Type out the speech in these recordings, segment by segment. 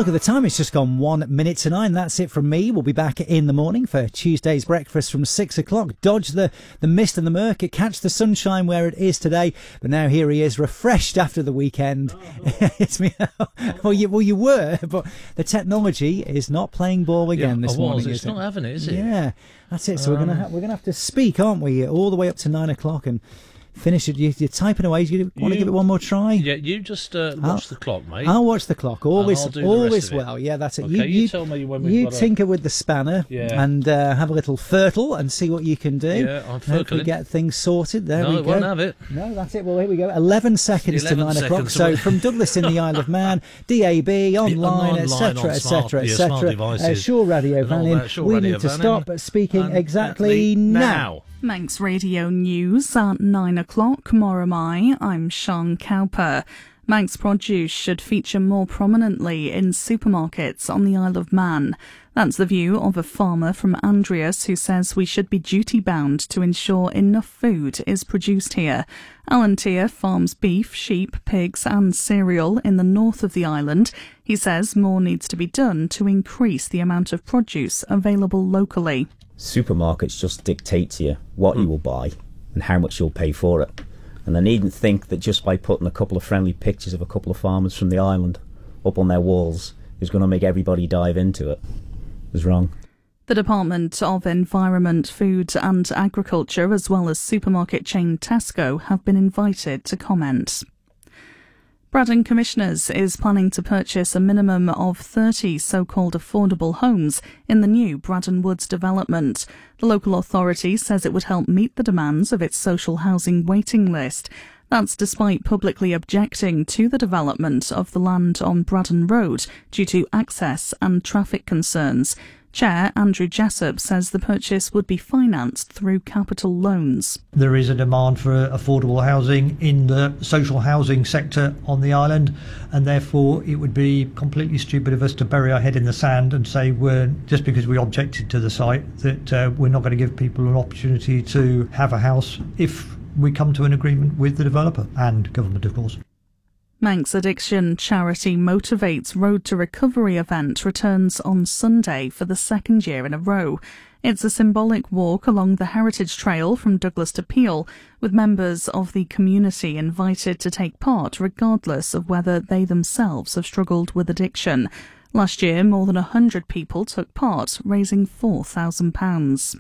look at the time. It's just gone 1 minute to 9. That's it from me. We'll be back in the morning for Tuesday's breakfast from 6 o'clock. Dodge the mist and the murk. Catch the sunshine where it is today. But now here he is, refreshed after the weekend. It's me. Well, you were, but the technology is not playing ball again this morning. It's not having it, is it? Yeah, that's it. So we're gonna have to speak, aren't we? All the way up to 9 o'clock and finish it. You're typing away. You want to give it one more try? Yeah, you just watch the clock, mate. I'll watch the clock. Always well. Yeah, that's it. Okay, you tell me when we've got tinker with the spanner and have a little fertle and see what you can do. Yeah, I'm hopefully get things sorted. There we go. No, it won't have it. No, that's it. Well, here we go. 11 seconds to 9 o'clock. So from Douglas in the Isle of Man, DAB, online, etc., etc. Shore Radio Van in. We need to stop speaking exactly now. Manx Radio News at 9 o'clock. Moromai, I'm Sean Cowper. Manx produce should feature more prominently in supermarkets on the Isle of Man. That's the view of a farmer from Andreas who says we should be duty-bound to ensure enough food is produced here. Alan Tier farms beef, sheep, pigs and cereal in the north of the island. He says more needs to be done to increase the amount of produce available locally. Supermarkets just dictate to you what you will buy and how much you'll pay for it. And they needn't think that just by putting a couple of friendly pictures of a couple of farmers from the island up on their walls is going to make everybody dive into it. It's wrong. The Department of Environment, Food and Agriculture, as well as supermarket chain Tesco, have been invited to comment. Braddon Commissioners is planning to purchase a minimum of 30 so-called affordable homes in the new Braddon Woods development. The local authority says it would help meet the demands of its social housing waiting list. That's despite publicly objecting to the development of the land on Braddon Road due to access and traffic concerns. Chair Andrew Jessup says the purchase would be financed through capital loans. There is a demand for affordable housing in the social housing sector on the island, and therefore it would be completely stupid of us to bury our head in the sand and say just because we objected to the site that we're not going to give people an opportunity to have a house if we come to an agreement with the developer and government, of course. Manx addiction charity Motivate's Road to Recovery event returns on Sunday for the second year in a row. It's a symbolic walk along the Heritage Trail from Douglas to Peel, with members of the community invited to take part regardless of whether they themselves have struggled with addiction. Last year, more than 100 people took part, raising £4,000.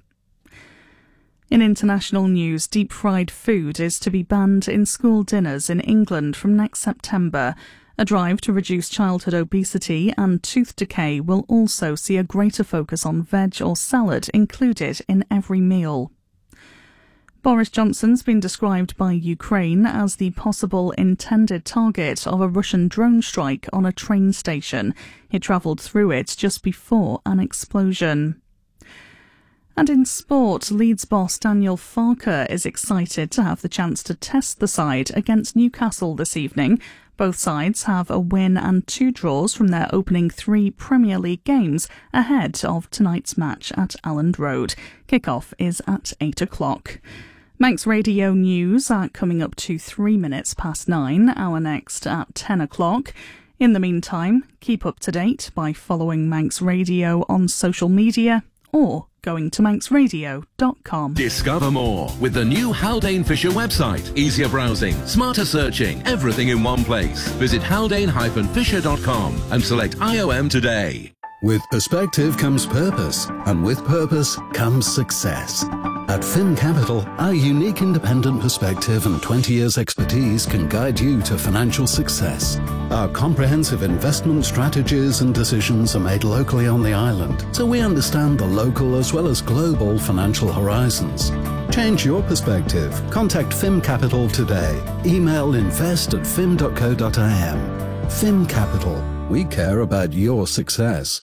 In international news, deep-fried food is to be banned in school dinners in England from next September. A drive to reduce childhood obesity and tooth decay will also see a greater focus on veg or salad included in every meal. Boris Johnson's been described by Ukraine as the possible intended target of a Russian drone strike on a train station. He travelled through it just before an explosion. And in sport, Leeds boss Daniel Farke is excited to have the chance to test the side against Newcastle this evening. Both sides have a win and 2 draws from their opening 3 Premier League games ahead of tonight's match at Elland Road. Kick-off is at 8 o'clock. Manx Radio News are coming up to 3 minutes past 9, our next at 10 o'clock. In the meantime, keep up to date by following Manx Radio on social media or going to manxradio.com. Discover more with the new Haldane Fisher website. Easier browsing, smarter searching, everything in one place. Visit haldane-fisher.com and select IOM today. With perspective comes purpose, and with purpose comes success. At Fin Capital, our unique independent perspective and 20 years expertise can guide you to financial success. Our comprehensive investment strategies and decisions are made locally on the island, so we understand the local as well as global financial horizons. Change your perspective. Contact Fin Capital today. Email invest@fim.co.im. Fin Capital. We care about your success.